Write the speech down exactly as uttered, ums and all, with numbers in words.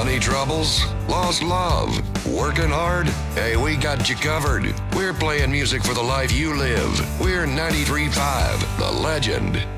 Money troubles? Lost love? Working hard? Hey, we got you covered. We're playing music for the life you live. We're ninety-three point five, The Legend.